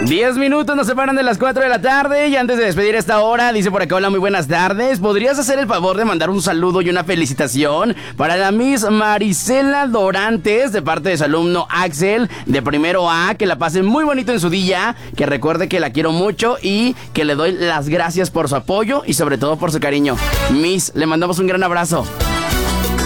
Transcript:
10 minutos nos separan de las 4 de la tarde y antes de despedir esta hora, dice por acá, hola, muy buenas tardes. ¿Podrías hacer el favor de mandar un saludo y una felicitación para la Miss Marisela Dorantes de parte de su alumno Axel de primero A? Que la pase muy bonito en su día, que recuerde que la quiero mucho y que le doy las gracias por su apoyo y sobre todo por su cariño. Miss, le mandamos un gran abrazo.